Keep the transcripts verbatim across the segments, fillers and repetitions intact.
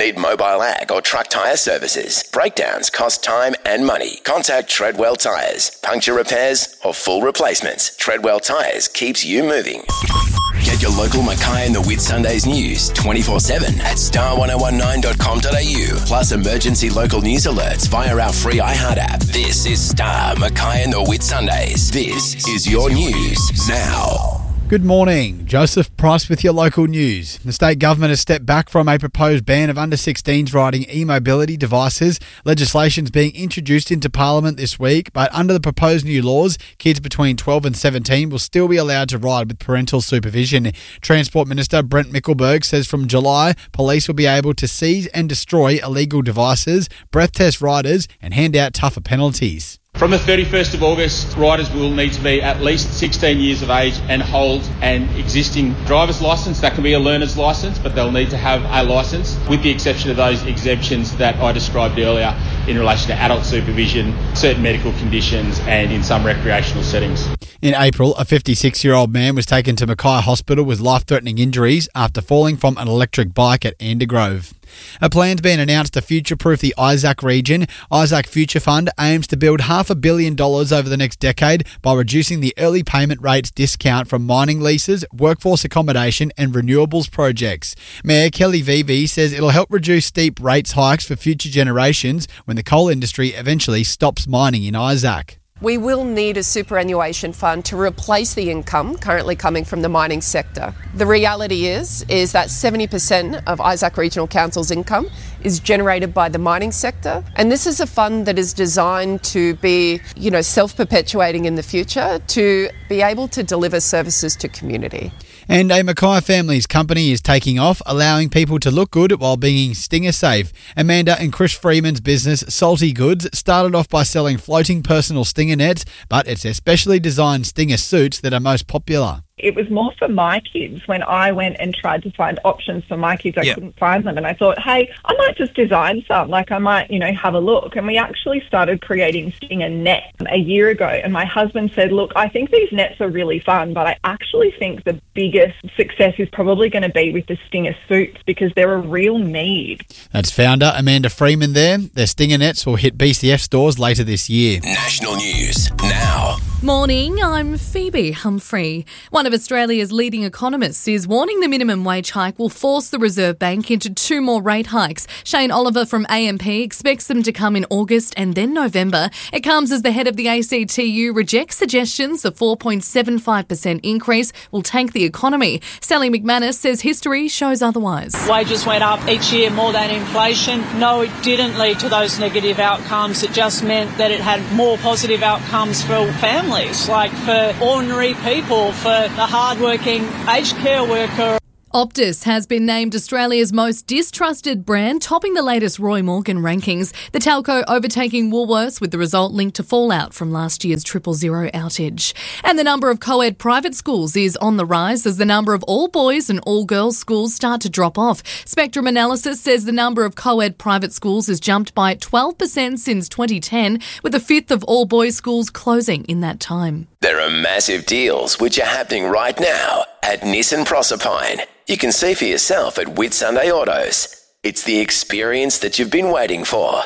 Need mobile ag or truck tyre services? Breakdowns cost time and money. Contact Treadwell Tyres. Puncture repairs or full replacements. Treadwell Tyres keeps you moving. Get your local Mackay and the Whitsundays news twenty-four seven at star ten nineteen dot com dot a u. Plus emergency local news alerts via our free iHeart app. This is Star, Mackay and the Whitsundays. This is your news now. Good morning. Joseph Price with your local news. The state government has stepped back from a proposed ban of under sixteens riding e-mobility devices. Legislation is being introduced into Parliament this week, but under the proposed new laws, kids between twelve and seventeen will still be allowed to ride with parental supervision. Transport Minister Brent Mickelberg says from July, police will be able to seize and destroy illegal devices, breath test riders, and hand out tougher penalties. From the thirty-first of August, riders will need to be at least sixteen years of age and hold an existing driver's licence. That can be a learner's licence, but they'll need to have a licence, with the exception of those exemptions that I described earlier in relation to adult supervision, certain medical conditions, and in some recreational settings. In April, a fifty-six-year-old man was taken to Mackay Hospital with life-threatening injuries after falling from an electric bike at Andergrove. A plan's been announced to future-proof the Isaac region. Isaac Future Fund aims to build half a billion dollars over the next decade by reducing the early payment rates discount from mining leases, workforce accommodation and renewables projects. Mayor Kelly Vevey says it'll help reduce steep rates hikes for future generations when the coal industry eventually stops mining in Isaac. We will need a superannuation fund to replace the income currently coming from the mining sector. The reality is, is that seventy percent of Isaac Regional Council's income is generated by the mining sector. And this is a fund that is designed to be, you know, self-perpetuating in the future, to be able to deliver services to community. And a Mackay Families company is taking off, allowing people to look good while being stinger safe. Amanda and Chris Freeman's business, Salty Goods, started off by selling floating personal stinger nets, but it's their specially designed stinger suits that are most popular. It was more for my kids. When I went and tried to find options for my kids, I yep. couldn't find them. And I thought, hey, I might just design some. Like I might, you know, have a look. And we actually started creating stinger nets a year ago. And my husband said, look, I think these nets are really fun, but I actually think the biggest success is probably going to be with the stinger suits because they're a real need. That's founder Amanda Freeman there. Their stinger nets will hit B C F stores later this year. National news now. Morning, I'm Phoebe Humphrey. One of Australia's leading economists is warning the minimum wage hike will force the Reserve Bank into two more rate hikes. Shane Oliver from A M P expects them to come in August and then November. It comes as the head of the A C T U rejects suggestions the four point seven five percent increase will tank the economy. Sally McManus says history shows otherwise. Wages went up each year more than inflation. No, it didn't lead to those negative outcomes. It just meant that it had more positive outcomes for families. Like for ordinary people, for the hardworking aged care worker. Optus has been named Australia's most distrusted brand, topping the latest Roy Morgan rankings. The telco overtaking Woolworths, with the result linked to fallout from last year's triple zero outage. And the number of co-ed private schools is on the rise as the number of all boys and all girls schools start to drop off. Spectrum Analysis says the number of co-ed private schools has jumped by twelve percent since twenty ten, with a fifth of all boys schools closing in that time. There are massive deals which are happening right now at Nissan Proserpine. You can see for yourself at Whitsunday Autos. It's the experience that you've been waiting for.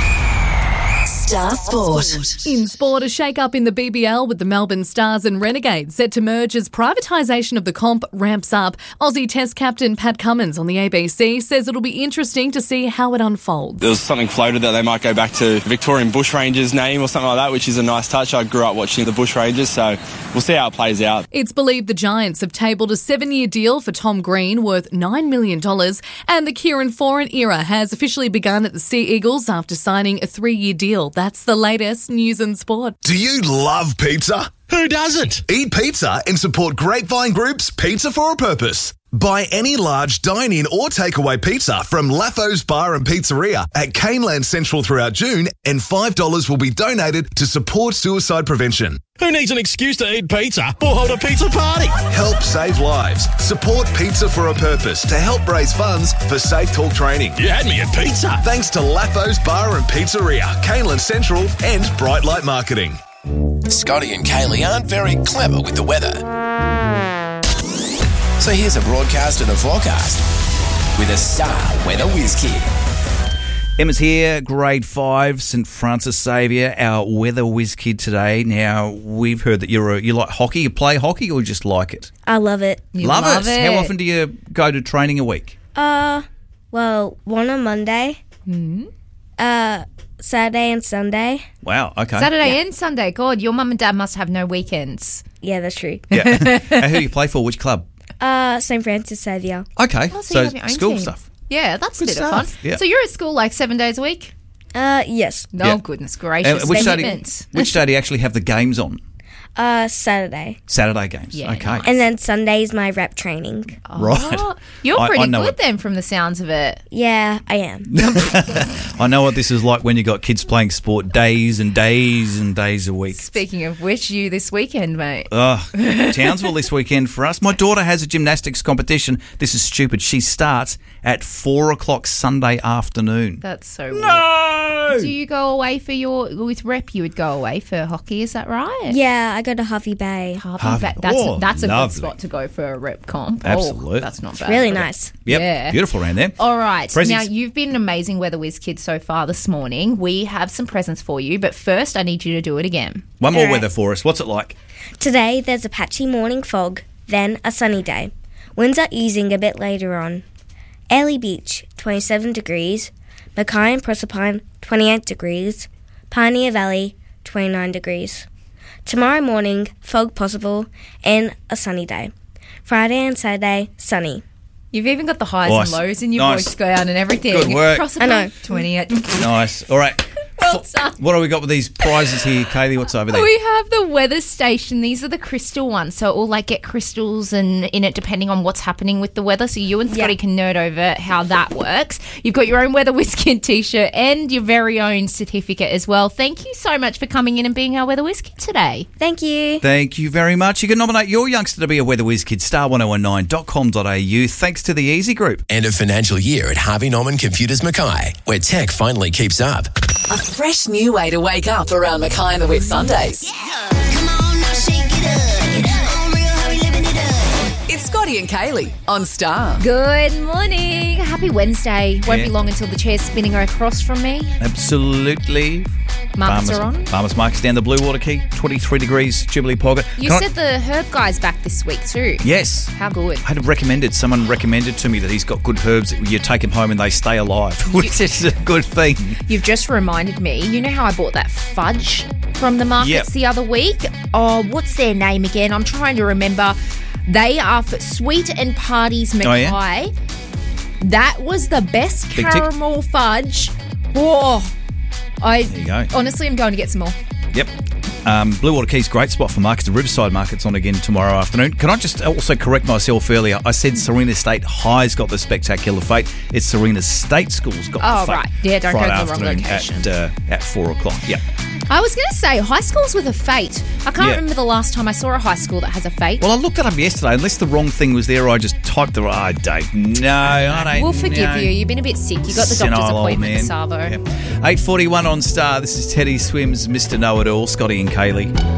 Star Sport. In sport, a shake-up in the B B L with the Melbourne Stars and Renegades set to merge as privatisation of the comp ramps up. Aussie Test captain Pat Cummins on the A B C says it'll be interesting to see how it unfolds. There was something floated that they might go back to Victorian Bushrangers name or something like that, which is a nice touch. I grew up watching the Bushrangers, so we'll see how it plays out. It's believed the Giants have tabled a seven-year deal for Tom Green worth nine million dollars, and the Kieran Foran era has officially begun at the Sea Eagles after signing a three-year deal. That's the latest news and sport. Do you love pizza? Who doesn't? Eat pizza and support Grapevine Group's Pizza for a Purpose. Buy any large dine-in or takeaway pizza from Laffo's Bar and Pizzeria at Caneland Central throughout June, and five dollars will be donated to support suicide prevention. Who needs an excuse to eat pizza or hold a pizza party? Help save lives. Support Pizza for a Purpose to help raise funds for Safe Talk training. You had me at pizza. Thanks to Laffo's Bar and Pizzeria, Caneland Central and Bright Light Marketing. Scotty and Kaylee aren't very clever with the weather. So here's a broadcast of the forecast. with a star weather whiz kid. Emma's here, grade five, St Francis Xavier, our weather whiz kid today. Now, we've heard that you're a, you like hockey. You play hockey or you just like it? I love it. You love, love it. it. How often do you go to training a week? Uh, well, one on Monday, Mm-hmm. uh, Saturday and Sunday. Wow, okay. Saturday and Sunday. God, your mum and dad must have no weekends. Yeah, that's true. Yeah. And who do you play for? Which club? Uh, St Francis Xavier. Okay, Oh, so so you have your own school team. stuff. Yeah, that's Good a bit stuff. of fun. Yeah. So you're at school like seven days a week? Uh, yes. Oh, Yeah. goodness gracious. Uh, which, day do you, Commitments. which day do you actually have the games on? Uh, Saturday. Saturday games. Yeah, okay. nice. And then Sunday's my rep training. Right. Oh, you're I- I pretty know good what- then from the sounds of it. Yeah, I am. I know what this is like when you got kids playing sport days and days and days a week. Speaking of which, you this weekend, mate. Oh, Townsville this weekend for us. My daughter has a gymnastics competition. This is stupid. She starts at four o'clock Sunday afternoon. That's so weird. No! Do you go away for your, with rep, you would go away for hockey, is that right? Yeah, I go to Harvey Bay. Harvey Harvey- Bay. That's, oh, that's a lovely. good spot to go for a rep comp. Absolutely. Oh, that's not bad. Really nice. Yep, Yeah. beautiful around there. All right. Prezzies. Now, you've been an amazing weather whiz kid so far this morning. We have some presents for you, but first I need you to do it again. One more All right. weather for us. What's it like? Today, there's a patchy morning fog, then a sunny day. Winds are easing a bit later on. Airlie Beach, twenty-seven degrees. Mackay and Proserpine, twenty-eight degrees. Pioneer Valley, twenty-nine degrees. Tomorrow morning, fog possible and a sunny day. Friday and Saturday, sunny. You've even got the highs Nice. and lows in your Nice. voice go out and everything. Good work. Proserpine, I know. twenty-eight. Nice. All right. Well done. What do we got with these prizes here, Kaylee? What's over there? We have the weather station. These are the crystal ones. So it will like get crystals and in it depending on what's happening with the weather. So you and Scotty Yeah. can nerd over how that works. You've got your own Weather Whiz Kid t-shirt and your very own certificate as well. Thank you so much for coming in and being our Weather Whiz Kid today. Thank you. Thank you very much. You can nominate your youngster to be a Weather Whiz Kid, star one oh one nine dot com dot a u, thanks to the Easy Group. End of financial year at Harvey Norman Computers Mackay, where tech finally keeps up. A fresh new way to wake up around Mackay and the Whip Sundays. It's Scotty and Kaylee on Star. Good morning. Happy Wednesday. Won't Yeah. be long until the chair's spinning across from me. Absolutely. Markets Farmers, are on. Farmers Markets down the Blue Water Key, twenty-three degrees, Jubilee Pocket. You Can I- said the herb guy's back this week too. Yes. How good. I had recommended, someone recommended to me that he's got good herbs that you take them home and they stay alive, which is a good thing. You've just reminded me. You know how I bought that fudge from the markets Yep. the other week? Oh, what's their name again? I'm trying to remember. They are for Sweet and Parties Mackay. Oh, yeah? That was the best Big tick. caramel fudge. Whoa. I There you go. honestly am going to get some more. Yep. Um, Blue Water Key's great spot for markets. The Riverside Market's on again tomorrow afternoon. Can I just also correct myself earlier? I said Serena State High's got the spectacular fate. It's Serena State School's got Oh, the fate. right. Yeah, don't go Friday to the wrong afternoon location. At, uh, at four o'clock. Yep. I was going to say, high schools with a fate. I can't Yeah. remember the last time I saw a high school that has a fate. Well, I looked it up yesterday. Unless the wrong thing was there, I just typed the. I don't know. I don't We'll forgive know. you. You've been a bit sick. You got the Senile doctor's old appointment man. for Savo. Yep. eight forty-one on Star. This is Teddy Swims, Mister Know-It-All, Scotty and Kaylee.